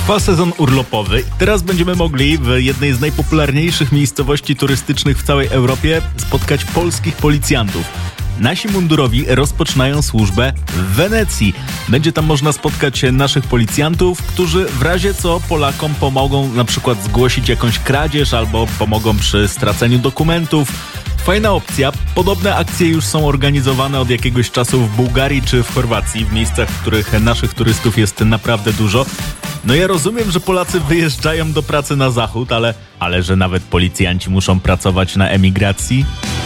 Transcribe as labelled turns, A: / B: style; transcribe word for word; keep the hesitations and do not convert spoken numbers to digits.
A: Trwa sezon urlopowy i teraz będziemy mogli w jednej z najpopularniejszych miejscowości turystycznych w całej Europie spotkać polskich policjantów. Nasi mundurowi rozpoczynają służbę w Wenecji. Będzie tam można spotkać naszych policjantów, którzy w razie co Polakom pomogą na przykład zgłosić jakąś kradzież albo pomogą przy straceniu dokumentów. Fajna opcja. Podobne akcje już są organizowane od jakiegoś czasu w Bułgarii czy w Chorwacji, w miejscach, w których naszych turystów jest naprawdę dużo. No ja rozumiem, że Polacy wyjeżdżają do pracy na zachód, ale, ale że nawet policjanci muszą pracować na emigracji.